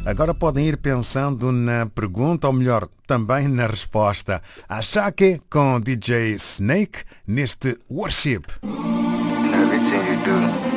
Agora podem ir pensando na pergunta, ou melhor, também na resposta. Ashake com DJ Snake neste Worship. Everything you do